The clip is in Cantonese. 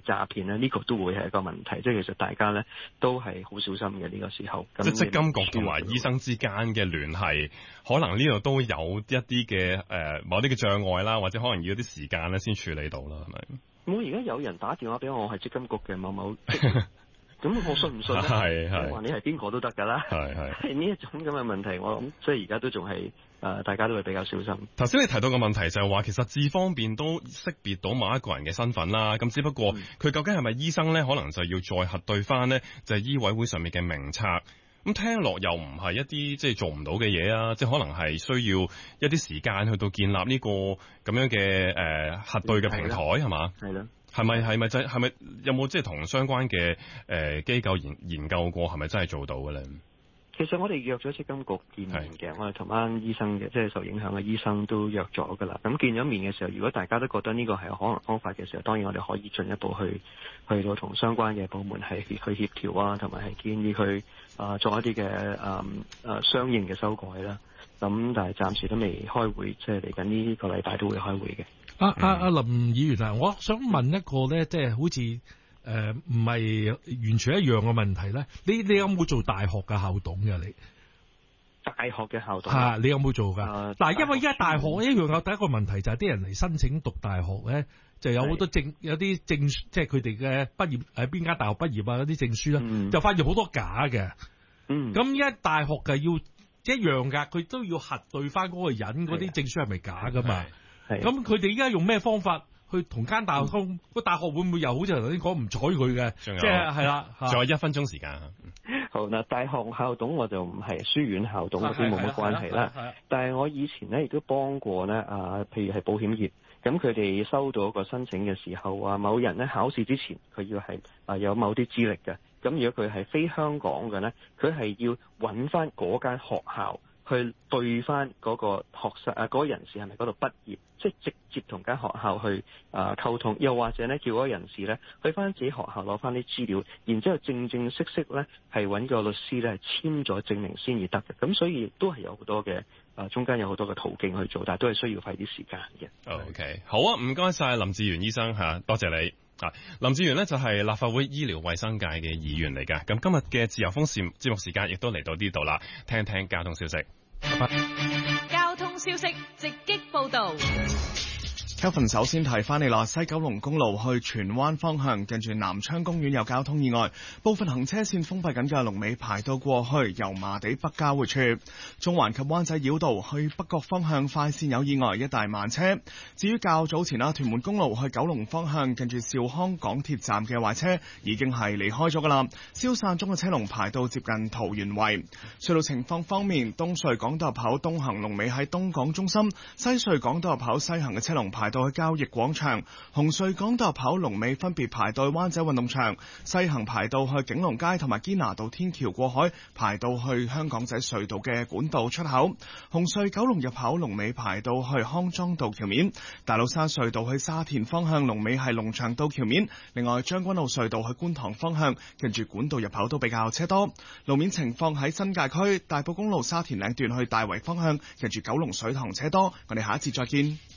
詐騙咧，呢個都會係一個問題。即係其實大家咧都係好小心嘅呢個時候。 即係積金局同埋醫生之間嘅聯繫，可能呢度都有一啲嘅某啲嘅障礙啦，或者可能要啲時間咧先處理到啦，係咪？ 我而家有人打電話俾我係積金局嘅某某。咁我信唔信咧？係話你係邊個都得㗎啦。係呢一種咁嘅問題，我諗即係而家都仲係大家都會比較小心。 頭先你提到個問題就係話，其實智方便都識別到某一個人嘅身份啦。咁只不過佢究竟係咪醫生咧，可能就要再核對翻呢，就係醫委會上面嘅名冊。咁聽落又唔係一啲即係做唔到嘅嘢啊！即係可能係需要一啲時間去到建立呢個咁樣嘅核對嘅平台係嘛？係啦。係咪有冇即係同相關嘅機構研究過，係咪真係做到嘅咧？ 其實我哋約咗積金局見面嘅，我哋同班醫生嘅，即係受影響嘅醫生都約咗噶啦。咁見咗面嘅時候，如果大家都覺得呢個係可能方法嘅時候，當然我哋可以進一步去到同相關嘅部門係去協調啊，同埋係建議佢做一啲嘅相應嘅修改啦。咁但係暫時都未開會，即係嚟緊呢個禮拜都會開會嘅。 阿林議員啊，我想問一個咧，即係好似唔係完全一樣嘅問題咧。你有冇做大學嘅校董嘅你？ 大學嘅校董你有冇做㗎？嗱，因為而家大學一樣有第一個問題就係啲人嚟申請讀大學咧，就有好多有啲證，即係佢哋嘅畢業邊間大學畢業啊嗰啲證書咧，就發現好多假嘅。咁而家大學嘅要一樣㗎，佢都要核對翻嗰個人嗰啲證書係咪假㗎嘛？咁佢哋而家用咩方法去同間大學通？個大學會唔會又好似頭先講唔睬佢嘅？即係係啦， 仲有1分鐘時間。 好嗱，大學校董我就唔係書院校董，嗰啲冇乜關係啦。但係我以前咧亦都幫過咧譬如係保險業，咁佢哋收到個申請嘅時候某人咧考試之前佢要係有某啲資歷嘅。咁如果佢係非香港嘅咧，佢係要揾翻嗰間學校去對翻嗰個學生嗰個人士係咪嗰度畢業，即係直接同間學校去溝通，又或者咧叫嗰個人士咧去翻自己學校攞翻啲資料，然之後正正式式咧係揾個律師咧係簽咗證明先至得嘅。咁所以亦都係有好多嘅中間有好多嘅途徑去做，但係都係需要費啲時間嘅。 OK， 好啊，唔該晒林志源醫生嚇，多謝你。林志源呢就係立法會醫療衛生界嘅議員嚟㗎。咁今日嘅自由風節目時間亦都嚟到呢度啦，聽聽交通消息。 交通消息直擊報導。 Kevin 首先提翻你啦，西九龍公路去荃灣方向，近住南昌公園有交通意外，部分行車線封閉緊嘅龍尾排到過去油麻地北交匯處。中環及灣仔繞道去北角方向快線有意外，一大慢車。至於較早前屯門公路去九龍方向，近住兆康港鐵站嘅壞車已經係離開咗噶啦，消散中嘅車龍排到接近桃園圍。隧道情況方面，東隧港島入口東行龍尾喺東港中心，西隧港島入口西行嘅車龍排到去交易廣場，紅隧港島入口龍尾分別排到去灣仔運動場，西行排到去景隆街同埋堅拿道天橋過海，排到去香港仔隧道嘅管道出口。紅隧九龍入口龍尾排到去康莊道橋面，大老山隧道去沙田方向龍尾係龍翔道橋面。另外將軍澳隧道去觀塘方向，近住管道入口都比較車多。路面情況喺新界區大埔公路沙田嶺段去大圍方向，近住九龍水塘車多。我哋下一次再見。